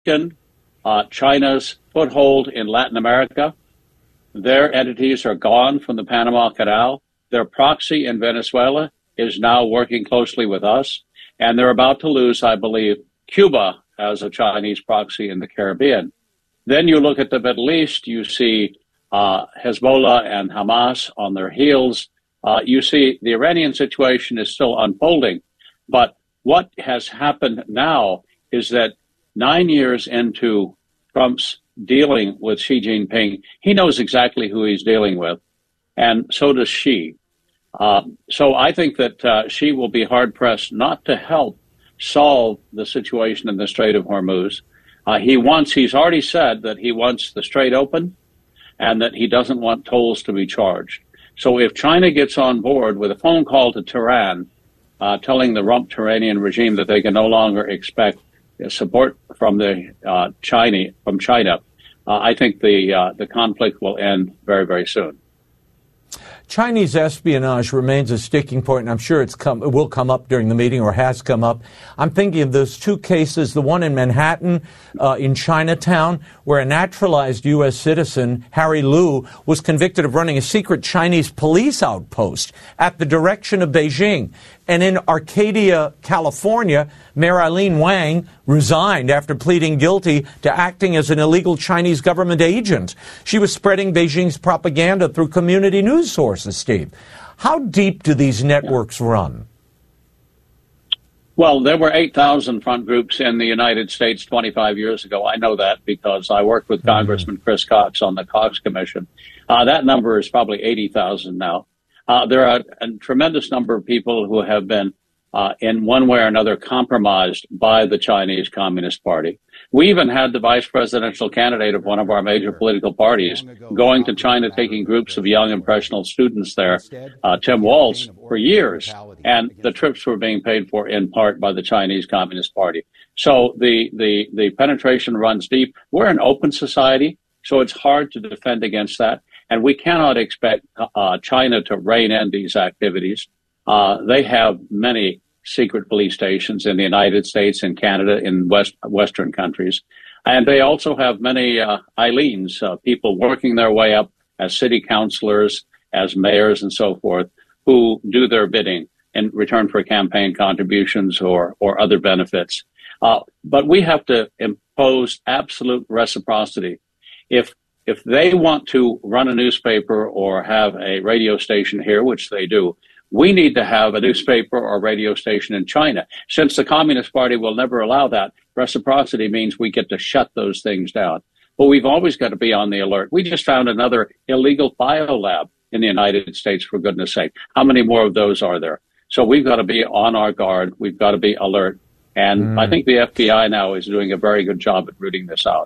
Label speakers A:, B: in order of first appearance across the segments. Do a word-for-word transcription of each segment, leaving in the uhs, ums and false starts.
A: uh, China's foothold in Latin America. Their entities are gone from the Panama Canal. Their proxy in Venezuela is now working closely with us. And they're about to lose, I believe, Cuba as a Chinese proxy in the Caribbean. Then you look at the Middle East, you see uh, Hezbollah and Hamas on their heels. Uh, you see the Iranian situation is still unfolding. But what has happened now is that nine years into Trump's dealing with Xi Jinping, he knows exactly who he's dealing with, and so does Xi. Uh, so I think that uh, Xi will be hard-pressed not to help solve the situation in the Strait of Hormuz. Uh, he wants, he's already said that he wants the Strait open and that he doesn't want tolls to be charged. So if China gets on board with a phone call to Tehran, uh, telling the rump Iranian regime that they can no longer expect support from the uh, China, from China, uh, I think the uh, the conflict will end very, very soon.
B: Chinese espionage remains a sticking point, and I'm sure it's come, it will come up during the meeting or has come up. I'm thinking of those two cases, the one in Manhattan, uh, in Chinatown, where a naturalized U S citizen, Harry Liu, was convicted of running a secret Chinese police outpost at the direction of Beijing. And in Arcadia, California, Mayor Eileen Wang resigned after pleading guilty to acting as an illegal Chinese government agent. She was spreading Beijing's propaganda through community news sources, Steve. How deep do these networks run?
A: Well, there were eight thousand front groups in the United States twenty-five years ago. I know that because I worked with mm-hmm. Congressman Chris Cox on the Cox Commission. Uh, that number is probably eighty thousand now. Uh, there are a tremendous number of people who have been, uh, in one way or another, compromised by the Chinese Communist Party. We even had the vice presidential candidate of one of our major political parties going to China, taking groups of young, impressionable students there, uh, Tim Walz, for years. And the trips were being paid for in part by the Chinese Communist Party. So the, the, the penetration runs deep. We're an open society, so it's hard to defend against that. And we cannot expect uh, China to rein in these activities. Uh, they have many secret police stations in the United States, in Canada, in West, Western countries. And they also have many uh, Eileens, uh, people working their way up as city councilors, as mayors and so forth, who do their bidding in return for campaign contributions or, or other benefits. Uh, but we have to impose absolute reciprocity. If If they want to run a newspaper or have a radio station here, which they do, we need to have a newspaper or radio station in China. Since the Communist Party will never allow that, reciprocity means we get to shut those things down. But we've always got to be on the alert. We just found another illegal biolab in the United States, for goodness sake. How many more of those are there? So we've got to be on our guard. We've got to be alert. And mm. I think the F B I now is doing a very good job at rooting this out.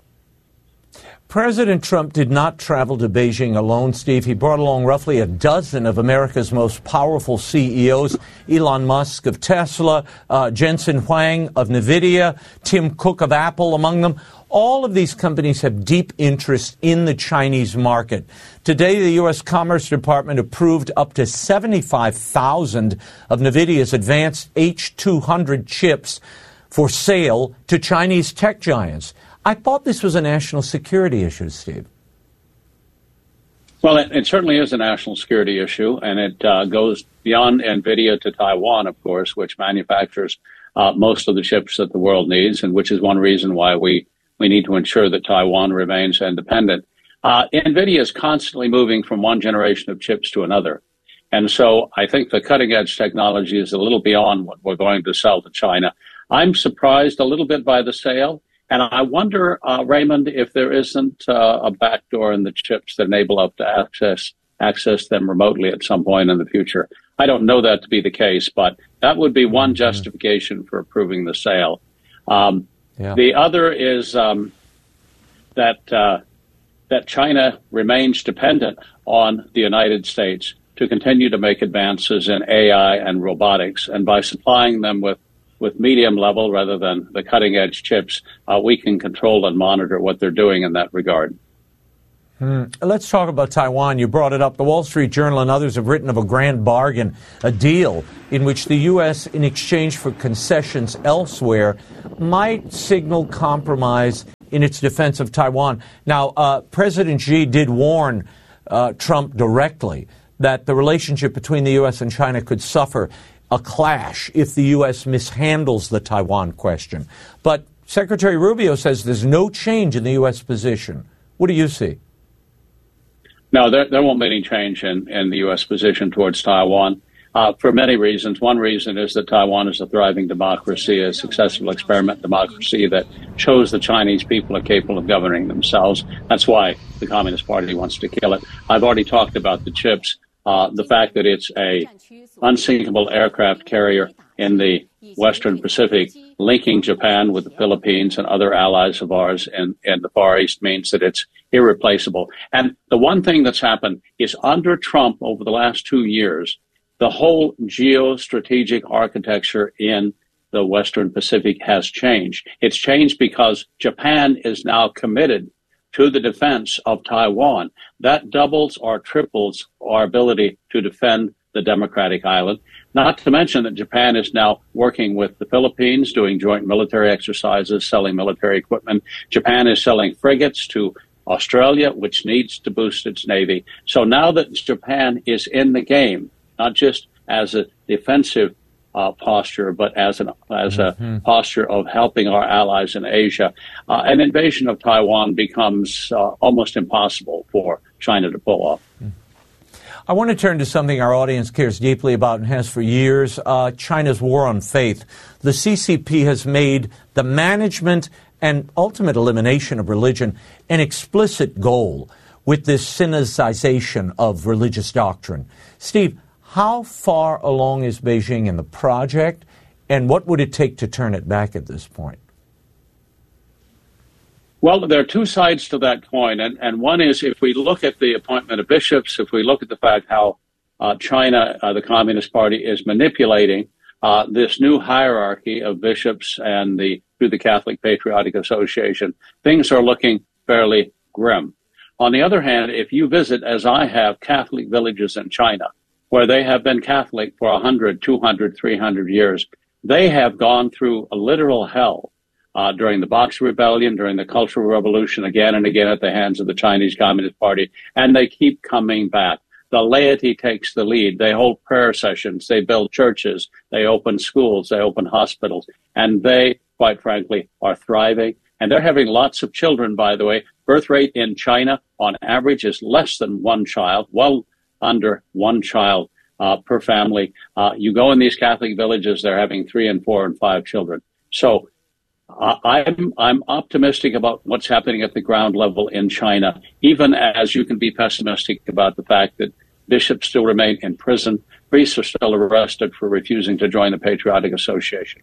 B: President Trump did not travel to Beijing alone, Steve. He brought along roughly a dozen of America's most powerful C E Os, Elon Musk of Tesla, uh, Jensen Huang of NVIDIA, Tim Cook of Apple among them. All of these companies have deep interest in the Chinese market. Today, the U S Commerce Department approved up to seventy-five thousand of NVIDIA's advanced H two hundred chips for sale to Chinese tech giants. I thought this was a national security issue, Steve.
A: Well, it, it certainly is a national security issue, and it uh, goes beyond NVIDIA to Taiwan, of course, which manufactures uh, most of the chips that the world needs, and which is one reason why we, we need to ensure that Taiwan remains independent. Uh, NVIDIA is constantly moving from one generation of chips to another. And so I think the cutting-edge technology is a little beyond what we're going to sell to China. I'm surprised a little bit by the sale. And I wonder, uh, Raymond, if there isn't uh, a backdoor in the chips that enable us to access access them remotely at some point in the future. I don't know that to be the case, but that would be one justification for approving the sale. Um, yeah. The other is um, that uh, that China remains dependent on the United States to continue to make advances in A I and robotics, and by supplying them with with medium level rather than the cutting edge chips, uh, we can control and monitor what they're doing in that regard.
B: Hmm. Let's talk about Taiwan. You brought it up. The Wall Street Journal and others have written of a grand bargain, a deal in which the U S, in exchange for concessions elsewhere, might signal compromise in its defense of Taiwan. Now, uh, President Xi did warn uh, Trump directly that the relationship between the U S and China could suffer a clash if the U S mishandles the Taiwan question. But Secretary Rubio says there's no change in the U S position. What do you see?
A: No, there, there won't be any change in, in the U S position towards Taiwan uh, for many reasons. One reason is that Taiwan is a thriving democracy, a successful experiment democracy that shows the Chinese people are capable of governing themselves. That's why the Communist Party wants to kill it. I've already talked about the chips, uh, the fact that it's a unsinkable aircraft carrier in the Western Pacific, linking Japan with the Philippines and other allies of ours in, in the Far East means that it's irreplaceable. And the one thing that's happened is under Trump over the last two years, the whole geostrategic architecture in the Western Pacific has changed. It's changed because Japan is now committed to the defense of Taiwan. That doubles or triples our ability to defend the democratic island. Not to mention that Japan is now working with the Philippines, doing joint military exercises, selling military equipment. Japan is selling frigates to Australia, which needs to boost its navy. So now that Japan is in the game, not just as a defensive uh, posture, but as an as a mm-hmm. posture of helping our allies in Asia, uh, an invasion of Taiwan becomes uh, almost impossible for China to pull off. Mm.
B: I want to turn to something our audience cares deeply about and has for years, uh, China's war on faith. The C C P has made the management and ultimate elimination of religion an explicit goal with this Sinicization of religious doctrine. Steve, how far along is Beijing in the project, and what would it take to turn it back at this point?
A: Well, there are two sides to that coin, and, and one is if we look at the appointment of bishops, if we look at the fact how uh, China, uh, the Communist Party, is manipulating uh, this new hierarchy of bishops and the through the Catholic Patriotic Association, things are looking fairly grim. On the other hand, if you visit, as I have, Catholic villages in China, where they have been Catholic for one hundred, two hundred, three hundred years, they have gone through a literal hell. Uh, during the Boxer Rebellion, during the Cultural Revolution, again and again at the hands of the Chinese Communist Party, and they keep coming back. The laity takes the lead. They hold prayer sessions. They build churches. They open schools. They open hospitals. And they, quite frankly, are thriving. And they're having lots of children, by the way. Birth rate in China, on average, is less than one child, well under one child uh, per family. Uh, you go in these Catholic villages, they're having three and four and five children. So Uh, I'm I'm optimistic about what's happening at the ground level in China, even as you can be pessimistic about the fact that bishops still remain in prison, priests are still arrested for refusing to join the Patriotic Association.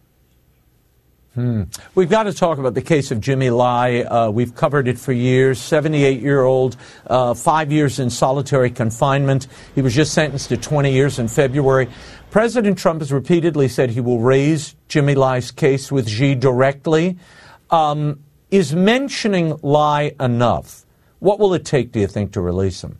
B: Hmm. We've got to talk about the case of Jimmy Lai. Uh, we've covered it for years. seventy-eight-year-old, uh, five years in solitary confinement. He was just sentenced to twenty years in February. President Trump has repeatedly said he will raise Jimmy Lai's case with Xi directly. Um, is mentioning Lai enough? What will it take, do you think, to release him?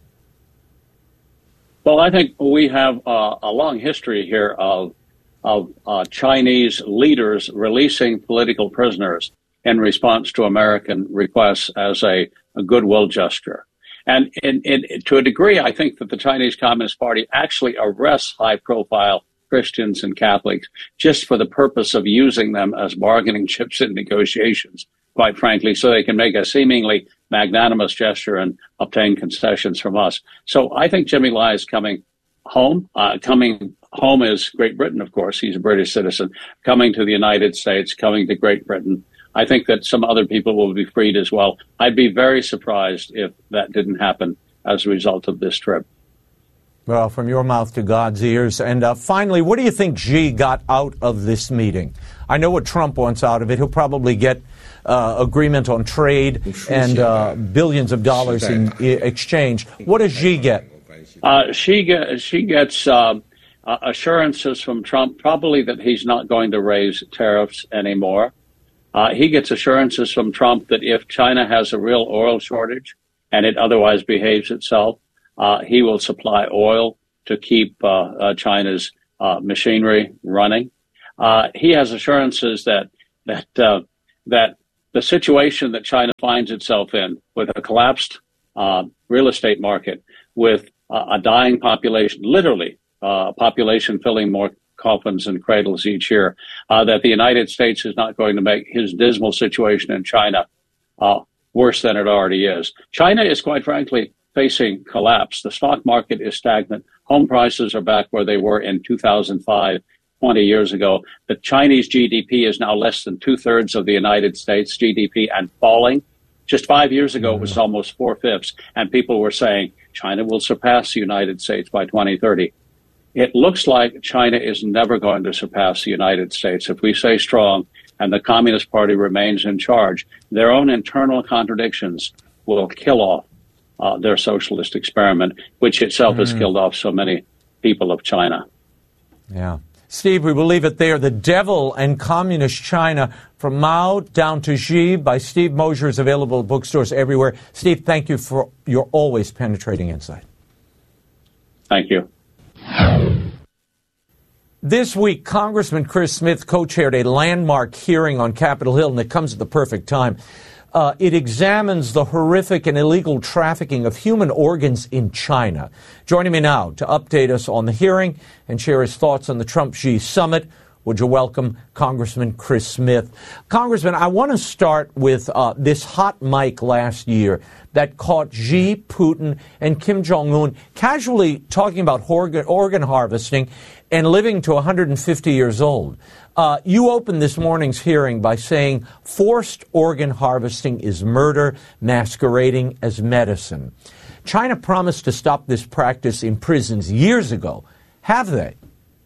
A: Well, I think we have uh, a long history here of of uh, Chinese leaders releasing political prisoners in response to American requests as a, a goodwill gesture. And in, in, to a degree, I think that the Chinese Communist Party actually arrests high-profile Christians and Catholics just for the purpose of using them as bargaining chips in negotiations, quite frankly, so they can make a seemingly magnanimous gesture and obtain concessions from us. So I think Jimmy Lai is coming home. Uh, coming home is Great Britain, of course. He's a British citizen. Coming to the United States, coming to Great Britain. I think that some other people will be freed as well. I'd be very surprised if that didn't happen as a result of this trip.
B: Well, from your mouth to God's ears. And uh, finally, what do you think Xi got out of this meeting? I know what Trump wants out of it. He'll probably get uh, agreement on trade and uh, billions of dollars in exchange. What does Xi get?
A: Uh, she, get, she gets uh, uh, assurances from Trump, probably that he's not going to raise tariffs anymore. Uh, he gets assurances from Trump that if China has a real oil shortage and it otherwise behaves itself, uh, he will supply oil to keep uh, uh, China's uh, machinery running. Uh, he has assurances that that uh, that the situation that China finds itself in, with a collapsed uh, real estate market, with uh, a dying population, literally uh, a population filling more coffins and cradles each year, uh, that the United States is not going to make his dismal situation in China uh, worse than it already is. China is, quite frankly, facing collapse. The stock market is stagnant. Home prices are back where they were in two thousand five, twenty years ago. The Chinese G D P is now less than two-thirds of the United States G D P and falling. Just five years ago, it was almost four-fifths, and people were saying China will surpass the United States by twenty thirty. It looks like China is never going to surpass the United States. If we stay strong and the Communist Party remains in charge, their own internal contradictions will kill off uh, their socialist experiment, which itself mm. has killed off so many people of China.
B: Yeah. Steve, we will leave it there. The Devil and Communist China, from Mao down to Xi, by Steve Mosher, is available at bookstores everywhere. Steve, thank you for your always penetrating insight.
A: Thank you.
B: This week, Congressman Chris Smith co-chaired a landmark hearing on Capitol Hill, and it comes at the perfect time. Uh, it examines the horrific and illegal trafficking of human organs in China. Joining me now to update us on the hearing and share his thoughts on the Trump-Xi summit, would you welcome Congressman Chris Smith? Congressman, I want to start with uh, this hot mic last year that caught Xi, Putin, and Kim Jong-un casually talking about organ, organ harvesting and living to one hundred fifty years old. Uh, you opened this morning's hearing by saying forced organ harvesting is murder masquerading as medicine. China promised to stop this practice in prisons years ago. Have they?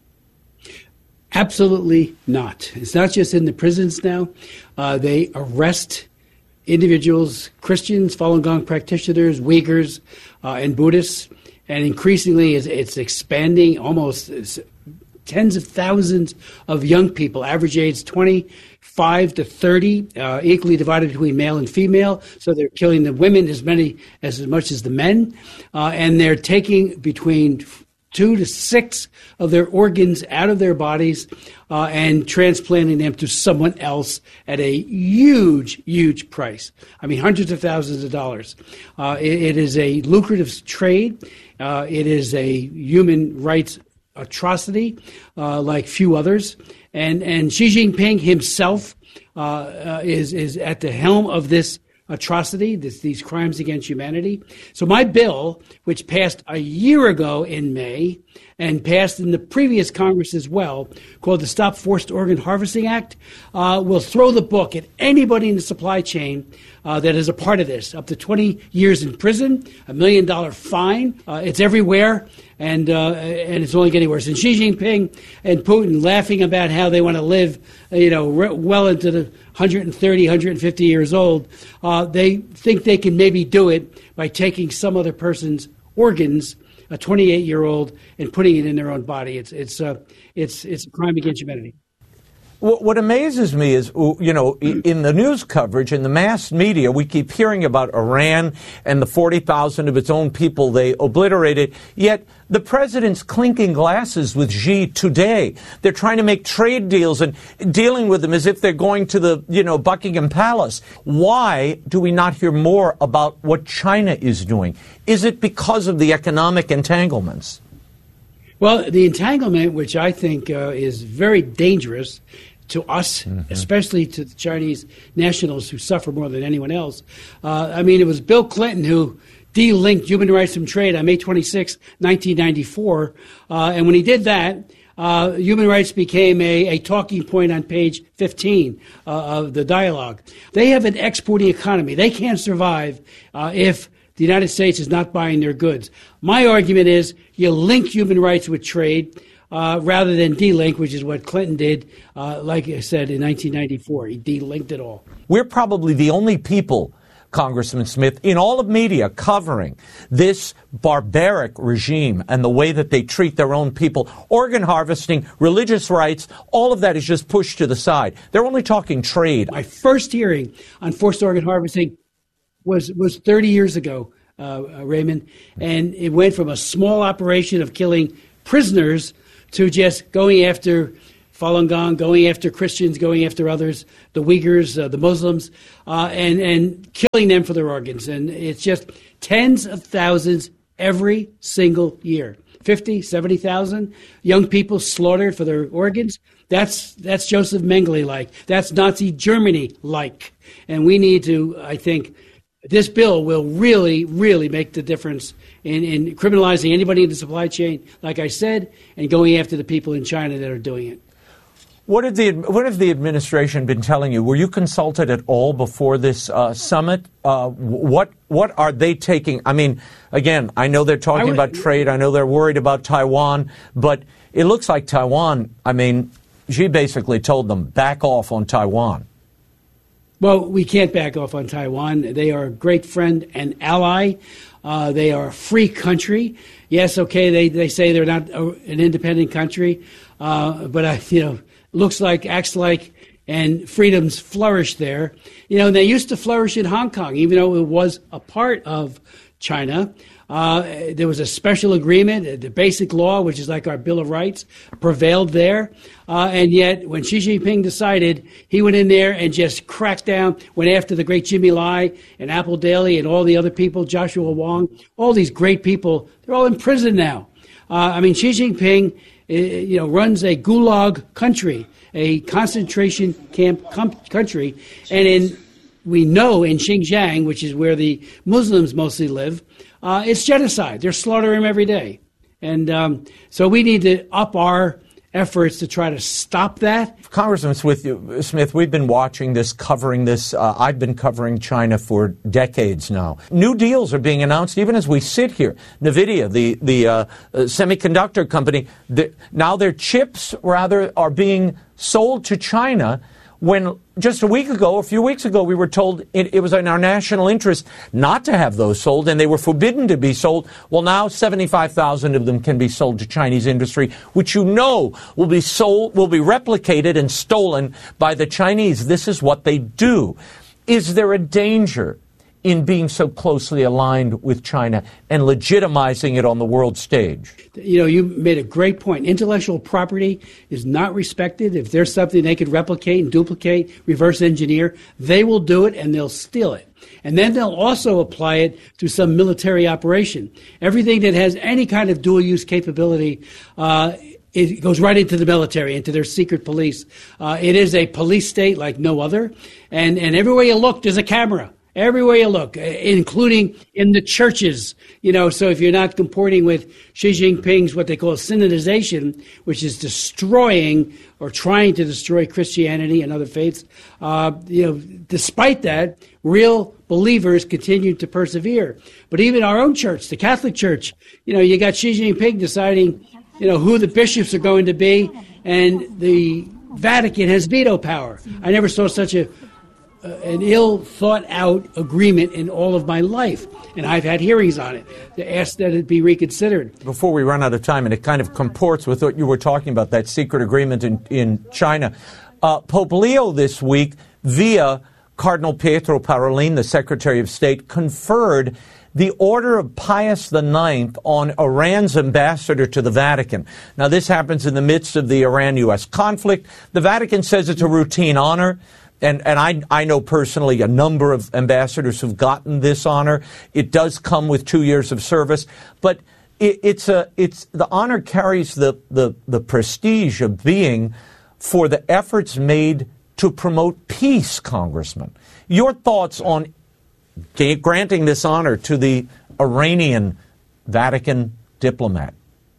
C: Absolutely not. It's not just in the prisons now. Uh, they arrest individuals, Christians, Falun Gong practitioners, Uyghurs, uh, and Buddhists. And increasingly, it's, it's expanding. Almost it's tens of thousands of young people, average age twenty-five to thirty, uh, equally divided between male and female. So they're killing the women as many as, as much as the men. Uh, and they're taking between two to six of their organs out of their bodies uh, and transplanting them to someone else at a huge, huge price. I mean, hundreds of thousands of dollars. Uh, it, it is a lucrative trade. Uh, it is a human rights atrocity uh, like few others. And, and Xi Jinping himself uh, uh, is, is at the helm of this atrocity, this, these crimes against humanity. So my bill, which passed a year ago in May and passed in the previous Congress as well, called the Stop Forced Organ Harvesting Act, uh, will throw the book at anybody in the supply chain uh, that is a part of this. Up to twenty years in prison, a million dollar fine. Uh, it's everywhere, and uh, and it's only getting worse. And Xi Jinping and Putin laughing about how they want to live, you know, re- well into the one hundred thirty, one hundred fifty years old. Uh, they think they can maybe do it by taking some other person's organs, a twenty-eight-year-old, and putting it in their own body. It's it's uh, it's it's a crime against humanity.
B: What amazes me is, you know, in the news coverage, in the mass media, we keep hearing about Iran and the forty thousand of its own people they obliterated, yet the president's clinking glasses with Xi today. They're trying to make trade deals and dealing with them as if they're going to the, you know, Buckingham Palace. Why do we not hear more about what China is doing? Is it because of the economic entanglements?
C: Well, the entanglement, which I think uh, is very dangerous to us, mm-hmm. especially to the Chinese nationals who suffer more than anyone else. Uh, I mean, it was Bill Clinton who de-linked human rights from trade on May twenty-sixth, nineteen ninety-four. Uh, and when he did that, uh, human rights became a, a talking point on page fifteen uh, of the dialogue. They have an exporting economy. They can't survive uh, if the United States is not buying their goods. My argument is you link human rights with trade uh, rather than de-link, which is what Clinton did, uh, like I said, in nineteen ninety-four. He de-linked it all.
B: We're probably the only people, Congressman Smith, in all of media covering this barbaric regime and the way that they treat their own people. Organ harvesting, religious rights, all of that is just pushed to the side. They're only talking trade.
C: My first hearing on forced organ harvesting was was thirty years ago, uh, Raymond, and it went from a small operation of killing prisoners to just going after Falun Gong, going after Christians, going after others, the Uyghurs, uh, the Muslims, uh, and, and killing them for their organs. And it's just tens of thousands every single year. fifty, seventy thousand young people slaughtered for their organs. That's that's Joseph Mengele-like. That's Nazi Germany-like. And we need to, I think, this bill will really, really make the difference in, in criminalizing anybody in the supply chain, like I said, and going after the people in China that are doing it.
B: What did the what have the administration been telling you? Were you consulted at all before this uh, summit? Uh, what what are they taking? I mean, again, I know they're talking would, about trade. I know they're worried about Taiwan, but it looks like Taiwan. I mean, Xi basically told them back off on Taiwan.
C: Well, we can't back off on Taiwan. They are a great friend and ally. Uh, they are a free country. Yes, okay, they they say they're not a, an independent country, uh, but I you know. looks like, acts like, and freedoms flourish there. You know, and they used to flourish in Hong Kong, even though it was a part of China. Uh, there was a special agreement, the Basic Law, which is like our Bill of Rights, prevailed there. Uh, and yet, when Xi Jinping decided, he went in there and just cracked down, went after the great Jimmy Lai and Apple Daly and all the other people, Joshua Wong, all these great people. They're all in prison now. Uh, I mean, Xi Jinping you know, runs a gulag country, a concentration camp com- country, and in we know in Xinjiang, which is where the Muslims mostly live, uh, it's genocide. They're slaughtering them every day, and um, so we need to up our efforts to try to stop that.
B: Congressman Smith, we've been watching this, covering this. Uh, I've been covering China for decades now. New deals are being announced even as we sit here. NVIDIA, the, the uh, uh, semiconductor company, the, now their chips, rather, are being sold to China when just a week ago, a few weeks ago, we were told it, it was in our national interest not to have those sold, and they were forbidden to be sold. Well, now seventy-five thousand of them can be sold to Chinese industry, which you know will be sold, will be replicated and stolen by the Chinese. This is what they do. Is there a danger in being so closely aligned with China and legitimizing it on the world stage?
C: You know, you made a great point. Intellectual property is not respected. If there's something they could replicate and duplicate, reverse engineer, they will do it and they'll steal it. And then they'll also apply it to some military operation. Everything that has any kind of dual-use capability, uh, it goes right into the military, into their secret police. Uh, it is a police state like no other. And, and everywhere you look, there's a camera. Everywhere you look, including in the churches, you know, so if you're not comporting with Xi Jinping's what they call Sinitization, which is destroying or trying to destroy Christianity and other faiths, uh, you know, despite that, real believers continue to persevere. But even our own church, the Catholic Church, you know, you got Xi Jinping deciding, you know, who the bishops are going to be, and the Vatican has veto power. I never saw such a Uh, an ill-thought-out agreement in all of my life, and I've had hearings on it to ask that it be reconsidered.
B: Before we run out of time, and it kind of comports with what you were talking about, that secret agreement in, in China, uh, Pope Leo this week, via Cardinal Pietro Parolin, the Secretary of State, conferred the Order of Pius the Ninth on Iran's ambassador to the Vatican. Now, this happens in the midst of the Iran-U S conflict. The Vatican says it's a routine honor. And, and I, I know personally a number of ambassadors who've gotten this honor. It does come with two years of service, but it, it's a, it's, the honor carries the, the, the prestige of being for the efforts made to promote peace, Congressman. Your thoughts on granting this honor to the Iranian Vatican diplomat?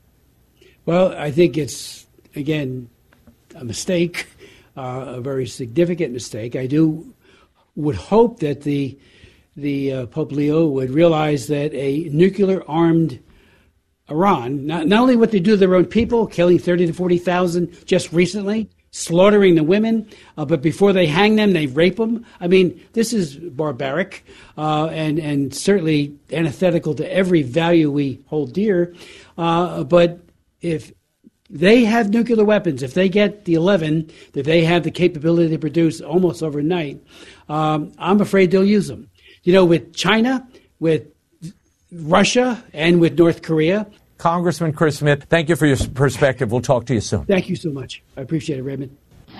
C: Well, I think it's, again, a mistake. Uh, a very significant mistake. I do would hope that the the uh, Pope Leo would realize that a nuclear-armed Iran, not, not only what they do to their own people, killing thirty to forty thousand just recently, slaughtering the women, uh, but before they hang them, they rape them. I mean, this is barbaric uh, and, and certainly antithetical to every value we hold dear. Uh, but if they have nuclear weapons, if they get the eleven that they have the capability to produce almost overnight, um, I'm afraid they'll use them. You know, with China, with Russia and with North Korea.
B: Congressman Chris Smith, thank you for your perspective. We'll talk to you soon.
C: Thank you so much. I appreciate it, Raymond.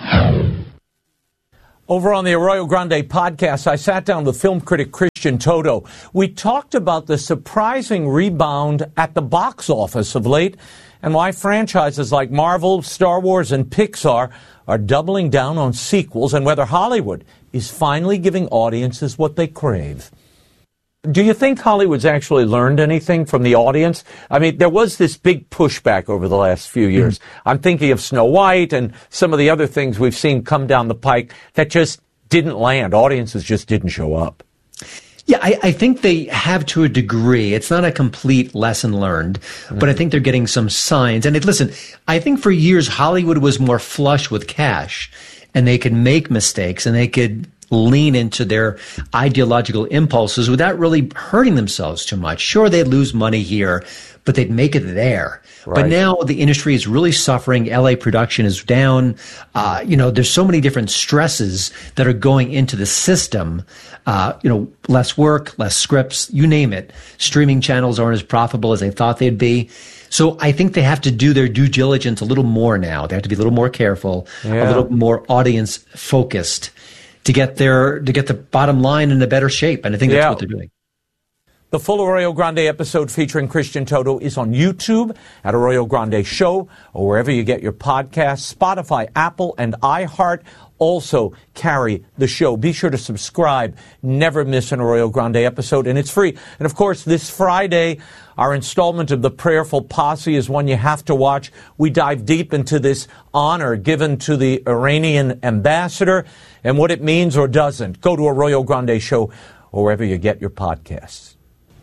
B: Over on the Arroyo Grande podcast, I sat down with film critic Christian Toto. We talked about the surprising rebound at the box office of late and why franchises like Marvel, Star Wars, and Pixar are doubling down on sequels and whether Hollywood is finally giving audiences what they crave. Do you think Hollywood's actually learned anything from the audience? I mean, there was this big pushback over the last few years. Mm-hmm. I'm thinking of Snow White and some of the other things we've seen come down the pike that just didn't land. Audiences just didn't show up.
D: Yeah, I, I think they have to a degree. It's not a complete lesson learned, mm-hmm. but I think they're getting some signs. And it, listen, I think for years Hollywood was more flush with cash and they could make mistakes and they could lean into their ideological impulses without really hurting themselves too much. Sure, they'd lose money here, but they'd make it there. Right. But now the industry is really suffering. L A production is down. Uh, you know, there's so many different stresses that are going into the system. Uh, you know, less work, less scripts, you name it. Streaming channels aren't as profitable as they thought they'd be. So I think they have to do their due diligence a little more now. They have to be a little more careful, yeah. a little more audience focused to get their to get the bottom line in a better shape. And I think that's yeah. what they're doing.
B: The full Arroyo Grande episode featuring Christian Toto is on YouTube at Arroyo Grande Show or wherever you get your podcasts. Spotify, Apple, and iHeart also carry the show. Be sure to subscribe. Never miss an Arroyo Grande episode, and it's free. And, of course, this Friday, our installment of The Prayerful Posse is one you have to watch. We dive deep into this honor given to the Iranian ambassador and what it means or doesn't. Go to Arroyo Grande Show or wherever you get your podcasts.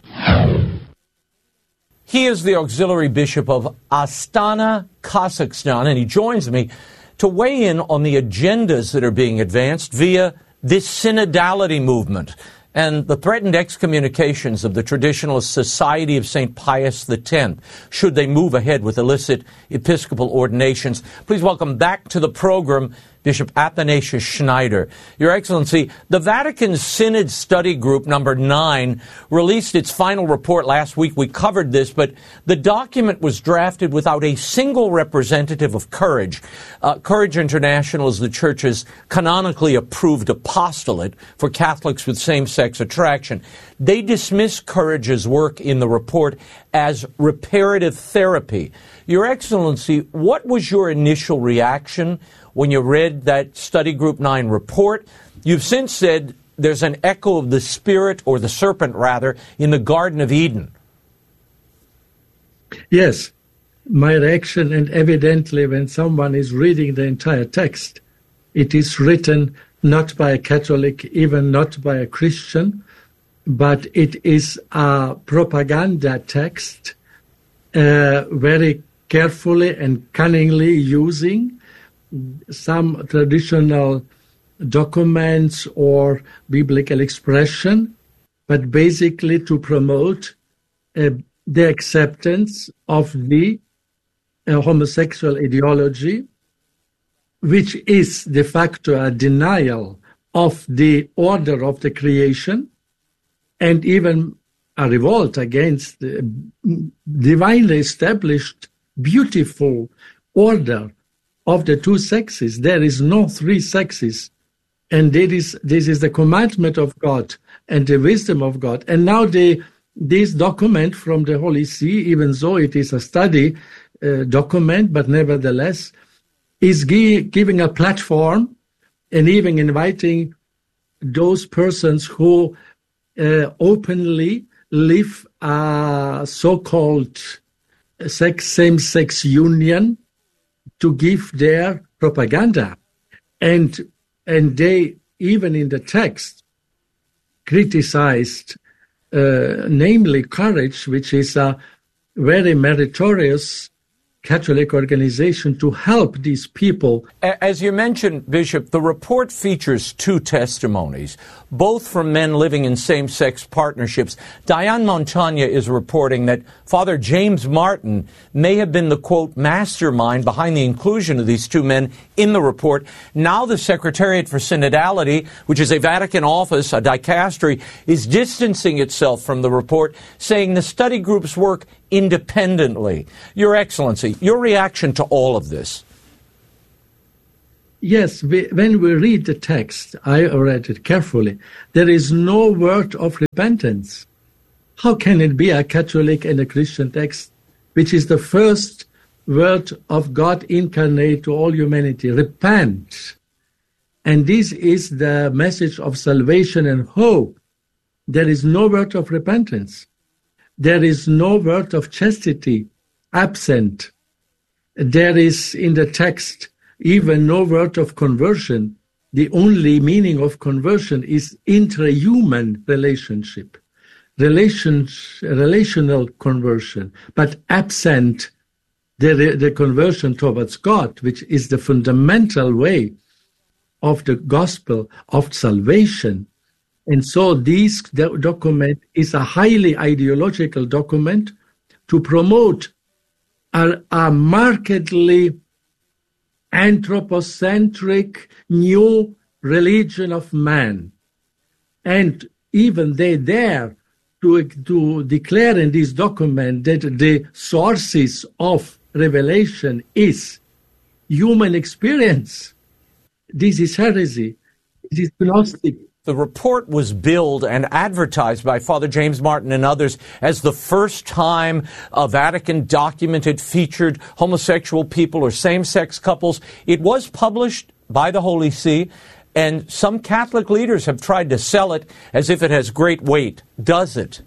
B: He is the auxiliary bishop of Astana, Kazakhstan, and he joins me to weigh in on the agendas that are being advanced via this synodality movement and the threatened excommunications of the Traditionalist Society of Saint Pius the Tenth, should they move ahead with illicit episcopal ordinations. Please welcome back to the program Bishop Athanasius Schneider. Your Excellency, the Vatican Synod Study Group number nine released its final report last week. We covered this, but the document was drafted without a single representative of Courage. Uh, Courage International is the Church's canonically approved apostolate for Catholics with same-sex attraction. They dismiss Courage's work in the report as reparative therapy. Your Excellency, what was your initial reaction when you read that Study Group nine report? You've since said there's an echo of the spirit, or the serpent rather, in the Garden of Eden.
E: Yes, my reaction, and evidently when someone is reading the entire text, it is written not by a Catholic, even not by a Christian, but it is a propaganda text, uh, very carefully and cunningly using some traditional documents or biblical expression, but basically to promote uh, the acceptance of the uh, homosexual ideology, which is de facto a denial of the order of the creation and even a revolt against the divinely established, beautiful order of the two sexes. There is no three sexes. And it is, this is the commandment of God and the wisdom of God. And now the, this document from the Holy See, even though it is a study uh, document, but nevertheless, is gi- giving a platform and even inviting those persons who uh, openly live a so-called sex, same-sex union to give their propaganda. And and they, even in the text, criticized, uh, namely Courage, which is a very meritorious Catholic organization to help these people.
B: As you mentioned, Bishop, the report features two testimonies, both from men living in same-sex partnerships. Diane Montagna is reporting that Father James Martin may have been the, quote, mastermind behind the inclusion of these two men in the report. Now the Secretariat for Synodality, which is a Vatican office, a dicastery, is distancing itself from the report, saying the study groups work independently. Your Excellency, your reaction to all of this?
E: Yes, we, when we read the text, I read it carefully, there is no word of repentance. How can it be a Catholic and a Christian text, which is the first word of God incarnate to all humanity? Repent. And this is the message of salvation and hope. There is no word of repentance. There is no word of chastity absent. There is in the text even no word of conversion. The only meaning of conversion is intra-human relationship, relation, relational conversion, but absent the, the conversion towards God, which is the fundamental way of the gospel of salvation. And so this document is a highly ideological document to promote a, a markedly anthropocentric new religion of man. And even they dare to, to declare in this document that the sources of revelation is human experience. This is heresy. It is Gnostic.
B: The report was billed and advertised by Father James Martin and others as the first time a Vatican document had featured homosexual people or same-sex couples. It was published by the Holy See, and some Catholic leaders have tried to sell it as if it has great weight. Does it?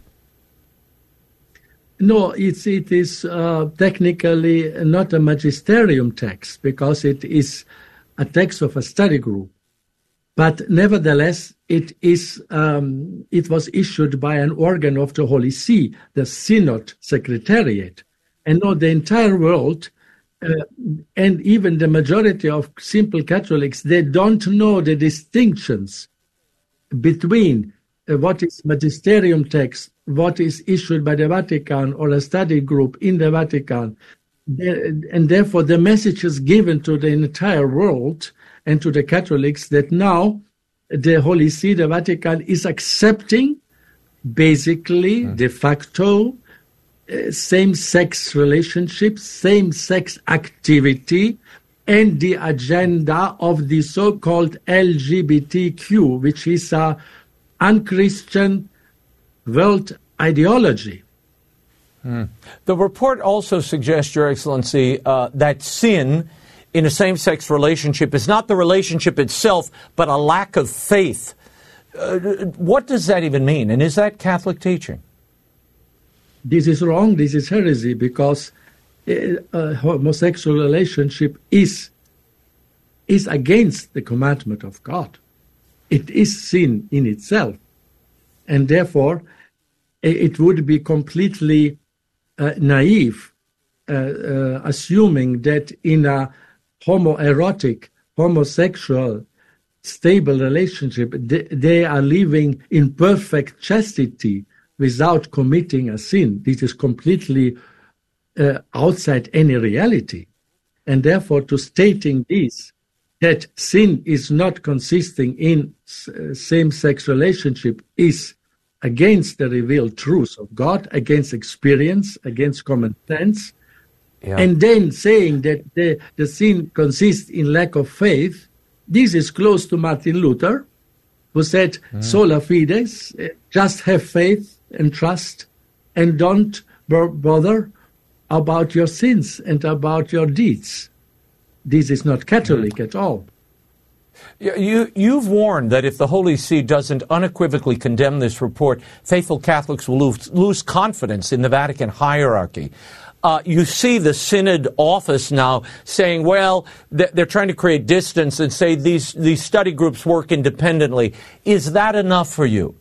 E: No, it's, it is uh, technically not a magisterium text because it is a text of a study group. But nevertheless, it is um, it was issued by an organ of the Holy See, the Synod Secretariat. And now the entire world, uh, and even the majority of simple Catholics, they don't know the distinctions between uh, what is magisterium text, what is issued by the Vatican or a study group in the Vatican. And therefore, the message is given to the entire world and to the Catholics that now the Holy See, the Vatican, is accepting basically mm. de facto uh, same-sex relationships, same-sex activity, and the agenda of the so-called L G B T Q, which is a unchristian world ideology.
B: Mm. The report also suggests, Your Excellency, uh, that sin in a same-sex relationship is not the relationship itself, but a lack of faith. Uh, what does that even mean? And is that Catholic teaching?
E: This is wrong. This is heresy because a homosexual relationship is, is against the commandment of God. It is sin in itself. And therefore, it would be completely uh, naive uh, uh, assuming that in a homoerotic, homosexual, stable relationship, they, they are living in perfect chastity without committing a sin. This is completely uh, outside any reality. And therefore, to stating this, that sin is not consisting in uh, same-sex relationship is against the revealed truth of God, against experience, against common sense. Yeah. And then saying that the, the sin consists in lack of faith, this is close to Martin Luther, who said, mm. sola fides, just have faith and trust, and don't bother about your sins and about your deeds. This is not Catholic mm. at all.
B: You, you've warned that if the Holy See doesn't unequivocally condemn this report, faithful Catholics will lose, lose confidence in the Vatican hierarchy. Uh, you see the Synod office now saying, well, th- they're trying to create distance and say these, these study groups work independently. Is that enough for you?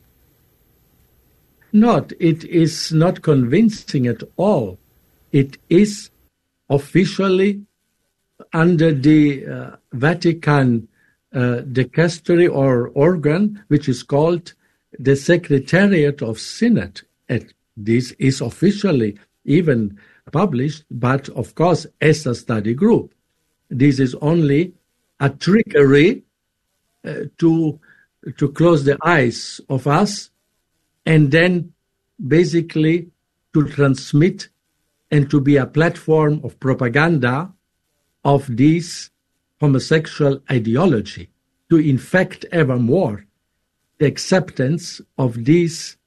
E: Not. It is not convincing at all. It is officially under the uh, Vatican uh, dicastery or organ, which is called the Secretariat of Synod. And this is officially even published, but of course as a study group. This is only a trickery uh, to to close the eyes of us, and then basically to transmit and to be a platform of propaganda of this homosexual ideology, to infect ever more the acceptance of this